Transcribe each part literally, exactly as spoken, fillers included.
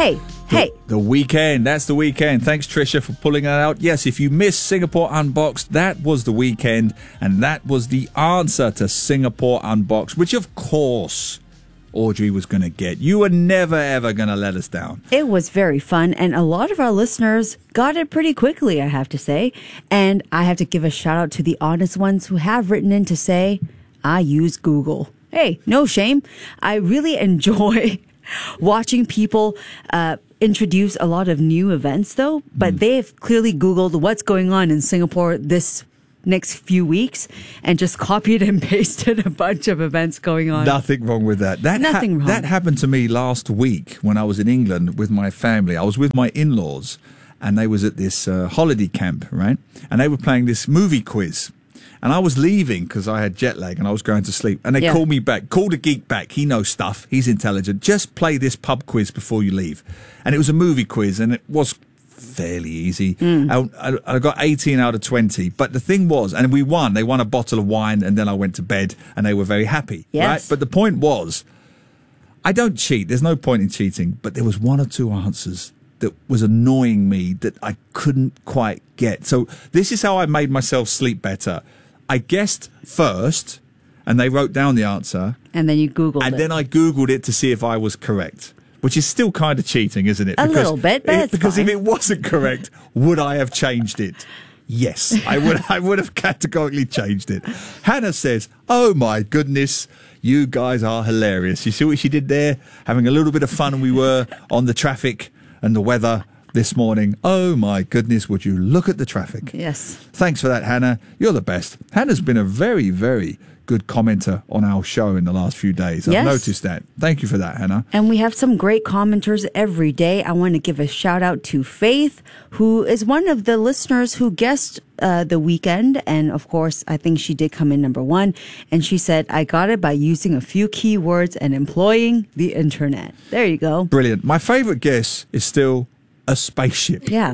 Hey, the, hey. The weekend. That's the weekend. Thanks, Trisha, for pulling that out. Yes, if you missed Singapore Unboxed, that was the weekend. And that was the answer to Singapore Unboxed, which, of course, Audrey was going to get. You were never, ever going to let us down. It was very fun, and a lot of our listeners got it pretty quickly, I have to say. And I have to give a shout out to the honest ones who have written in to say, I use Google. Hey, no shame. I really enjoy watching people uh, introduce a lot of new events, though. But mm. they've clearly Googled what's going on in Singapore this next few weeks and just copied and pasted a bunch of events going on. Nothing wrong with that. That Nothing ha- wrong. That happened to me last week when I was in England with my family. I was with my in-laws and they was at this uh, holiday camp, right? And they were playing this movie quiz. And I was leaving because I had jet lag and I was going to sleep. And they yeah. called me back, called a geek back. He knows stuff. He's intelligent. Just play this pub quiz before you leave. And it was a movie quiz and it was fairly easy. Mm. I, I got eighteen out of twenty. But the thing was, and we won. They won a bottle of wine and then I went to bed and they were very happy. Yes. Right? But the point was, I don't cheat. There's no point in cheating. But there was one or two answers that was annoying me that I couldn't quite get. So this is how I made myself sleep better. I guessed first, and they wrote down the answer. And then you Googled and it. And then I Googled it to see if I was correct, which is still kind of cheating, isn't it? A because little bit, but it, it's Because fine. if it wasn't correct, would I have changed it? Yes, I would I would have categorically changed it. Hannah says, oh my goodness, you guys are hilarious. You see what she did there? Having a little bit of fun we were on the traffic and the weather this morning. Oh my goodness, would you look at the traffic? Yes. Thanks for that, Hannah. You're the best. Hannah's been a very, very good commenter on our show in the last few days. I've yes. noticed that. Thank you for that, Hannah. And we have some great commenters every day. I want to give a shout out to Faith, who is one of the listeners who guessed uh, the weekend. And of course, I think she did come in number one. And she said, I got it by using a few keywords and employing the internet. There you go. Brilliant. My favorite guess is still a spaceship. Yeah.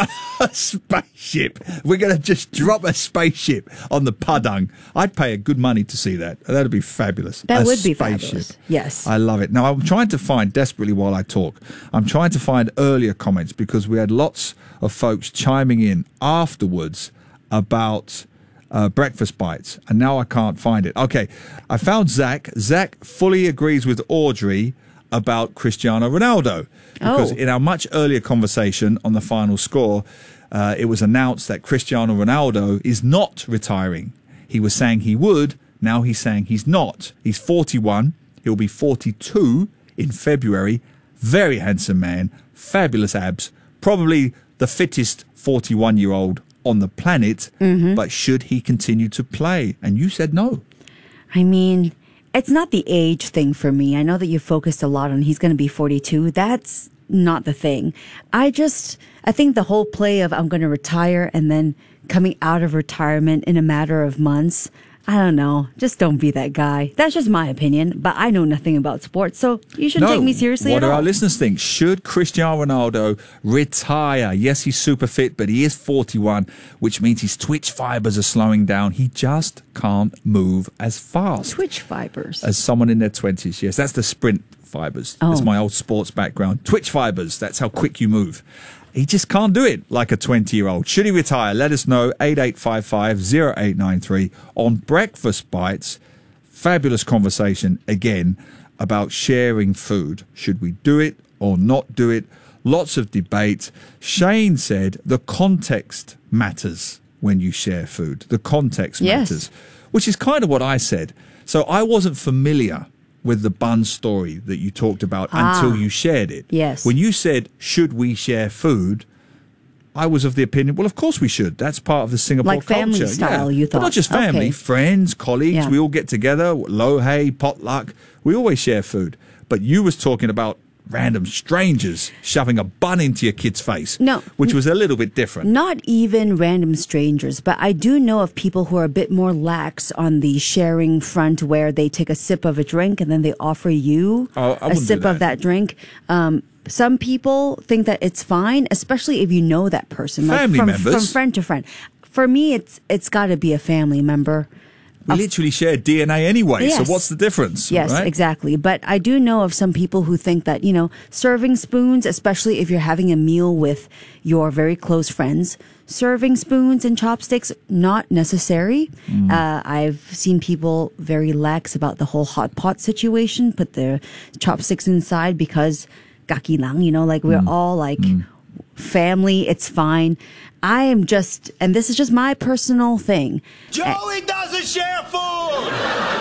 A spaceship. We're going to just drop a spaceship on the Padang. I'd pay a good money to see that. That'd be fabulous. That a would be spaceship. fabulous. Yes. I love it. Now, I'm trying to find, desperately while I talk, I'm trying to find earlier comments because we had lots of folks chiming in afterwards about uh, breakfast bites, and now I can't find it. Okay, I found Zach. Zach fully agrees with Audrey about Cristiano Ronaldo. Because oh. in our much earlier conversation on the final score, uh, it was announced that Cristiano Ronaldo is not retiring. He was saying he would. Now he's saying he's not. He's forty-one. He'll be forty-two in February. Very handsome man. Fabulous abs. Probably the fittest forty-one-year-old on the planet. Mm-hmm. But should he continue to play? And you said no. I mean, it's not the age thing for me. I know that you focused a lot on he's going to be forty-two. That's not the thing. I just, I think the whole play of I'm going to retire and then coming out of retirement in a matter of months, I don't know. Just don't be that guy. That's just my opinion, but I know nothing about sports, so you shouldn't no, take me seriously what at do all. Our listeners think? Should Cristiano Ronaldo retire? Yes, he's super fit, but he is forty-one, which means his twitch fibers are slowing down. He just can't move as fast. Twitch fibers? As someone in their twenties, yes. That's the sprint fibers. Oh. That's my old sports background. Twitch fibers, that's how quick you move. He just can't do it like a twenty-year-old. Should he retire? Let us know. eight eight five five, zero eight nine three on Breakfast Bites. Fabulous conversation, again, about sharing food. Should we do it or not do it? Lots of debate. Shane said the context matters when you share food. The context yes. matters, which is kind of what I said. So I wasn't familiar with the bun story that you talked about ah, until you shared it. Yes. When you said, should we share food? I was of the opinion, well, of course we should. That's part of the Singapore like family culture. style, yeah. you thought. But not just family, okay. friends, colleagues. Yeah. We all get together, lo hei, potluck. We always share food. But you was talking about random strangers shoving a bun into your kid's face. No. Which was a little bit different. Not even random strangers, but I do know of people who are a bit more lax on the sharing front where they take a sip of a drink and then they offer you oh, I a sip that. of that drink. Um, some people think that it's fine, especially if you know that person. Family like from, members. From friend to friend. For me, it's it's got to be a family member. We literally share D N A anyway, Yes. so what's the difference? Yes, right? exactly. But I do know of some people who think that, you know, serving spoons, especially if you're having a meal with your very close friends, serving spoons and chopsticks, not necessary. Mm. Uh, I've seen people very lax about the whole hot pot situation, put their chopsticks inside because gaki lang, you know, like we're Mm. all like family, it's fine. I am just, and this is just my personal thing. Joey doesn't share food!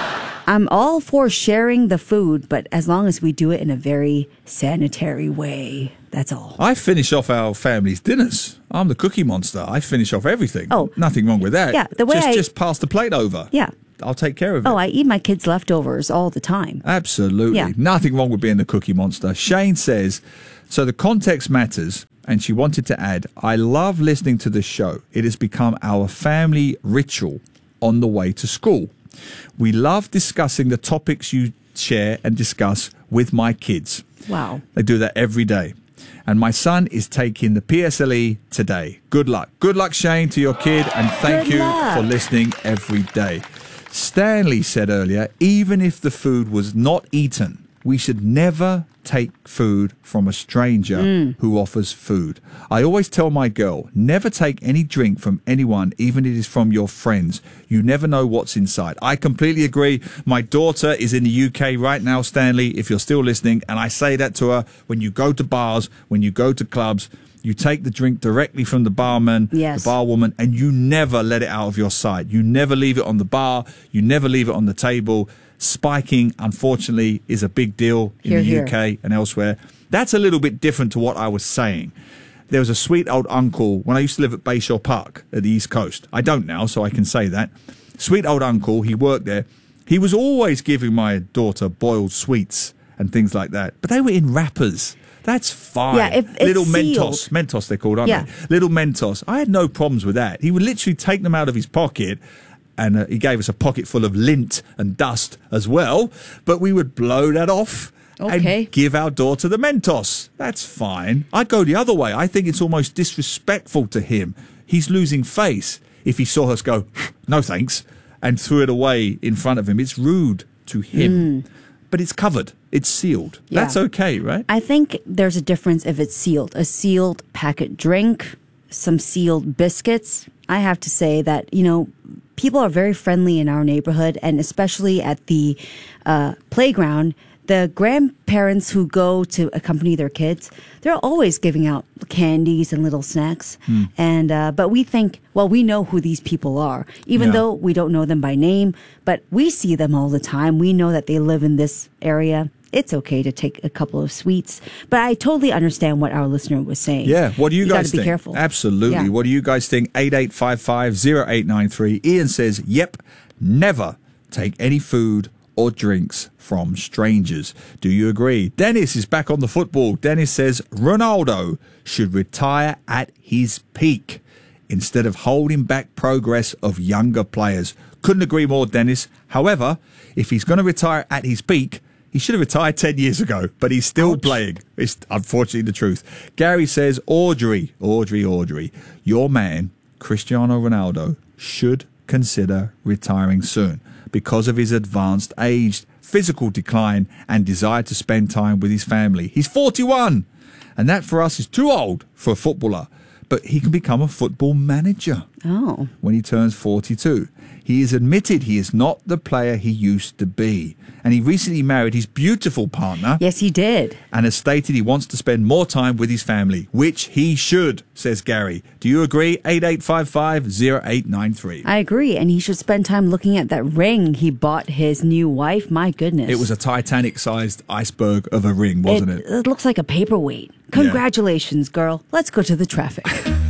I'm all for sharing the food, but as long as we do it in a very sanitary way, that's all. I finish off our family's dinners. I'm the cookie monster. I finish off everything. Oh. Nothing wrong with that. Yeah, the way just, I- just pass the plate over. Yeah. I'll take care of it. Oh, I eat my kids' leftovers all the time. Absolutely. Yeah. Nothing wrong with being the cookie monster. Shane says, so the context matters. And she wanted to add, I love listening to the show. It has become our family ritual on the way to school. We love discussing the topics you share and discuss with my kids. Wow. They do that every day. And my son is taking the P S L E today. Good luck. Good luck, Shane, to your kid. And thank Good you luck. for listening every day. Stanley said earlier, even if the food was not eaten, we should never take food from a stranger Mm. who offers food. I always tell my girl, never take any drink from anyone, even if it is from your friends. You never know what's inside. I completely agree. My daughter is in the U K right now, Stanley, if you're still listening, and I say that to her when you go to bars, when you go to clubs, you take the drink directly from the barman, Yes. the barwoman, and you never let it out of your sight. You never leave it on the bar. You never leave it on the table. Spiking, unfortunately, is a big deal in Hear, the hear. U K and elsewhere. That's a little bit different to what I was saying. There was a sweet old uncle when I used to live at Bayshore Park at the East Coast. I don't now, so I can say that. Sweet old uncle, he worked there. He was always giving my daughter boiled sweets and things like that. But they were in wrappers. That's fine. Yeah, if it's Little sealed. Mentos. Mentos, they're called, aren't Yeah. they? Little Mentos. I had no problems with that. He would literally take them out of his pocket, and uh, he gave us a pocket full of lint and dust as well. But we would blow that off Okay. and give our daughter the Mentos. That's fine. I'd go the other way. I think it's almost disrespectful to him. He's losing face if he saw us go, no thanks, and threw it away in front of him. It's rude to him. But it's covered. It's sealed. Yeah. That's okay, right? I think there's a difference if it's sealed. A sealed packet drink, some sealed biscuits. I have to say that, you know, people are very friendly in our neighborhood, and especially at the uh, playground. The grandparents who go to accompany their kids, they're always giving out candies and little snacks. Hmm. And uh, but we think, well, we know who these people are, even Yeah. though we don't know them by name. But we see them all the time. We know that they live in this area. It's okay to take a couple of sweets, but I totally understand what our listener was saying. Yeah. What do you, you guys gotta be think? careful. Absolutely. Yeah. What do you guys think? eight eight five five, zero eight nine three. Ian says, yep, never take any food or drinks from strangers. Do you agree? Dennis is back on the football. Dennis says Ronaldo should retire at his peak instead of holding back progress of younger players. Couldn't agree more, Dennis. However, if he's going to retire at his peak, he should have retired ten years ago, but he's still Ouch. playing. It's unfortunately the truth. Gary says, Audrey, Audrey, Audrey, your man, Cristiano Ronaldo, should consider retiring soon because of his advanced age, physical decline, and desire to spend time with his family. He's forty-one, and that for us is too old for a footballer, but he can become a football manager Oh. when he turns forty-two. He has admitted he is not the player he used to be. And he recently married his beautiful partner Yes, he did. and has stated he wants to spend more time with his family, which he should, says Gary. Do you agree? eight eight five five, zero eight nine three. I agree. And he should spend time looking at that ring he bought his new wife. My goodness. It was a Titanic-sized iceberg of a ring, wasn't it? It looks like a paperweight. Congratulations, girl. Let's go to the traffic.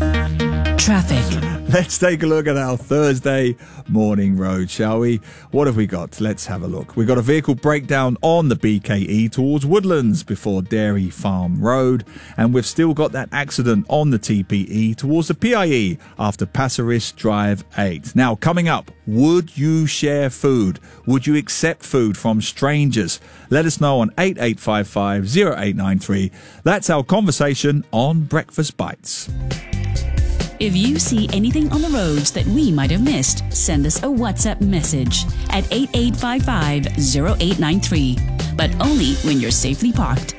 Traffic. Let's take a look at our Thursday morning road, shall we? What have we got? Let's have a look. We've got a vehicle breakdown on the B K E towards Woodlands before Dairy Farm Road. And we've still got that accident on the T P E towards the P I E after Passaris Drive eight. Now, coming up, would you share food? Would you accept food from strangers? Let us know on eight eight five five, zero eight nine three. That's our conversation on Breakfast Bites. If you see anything on the roads that we might have missed, send us a WhatsApp message at eight eight five five zero eight nine three, but only when you're safely parked.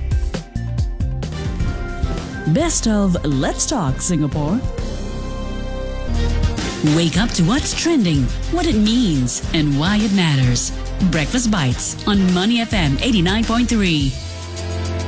Best of Let's Talk Singapore. Wake up to what's trending, what it means, and why it matters. Breakfast Bites on Money F M eighty-nine point three.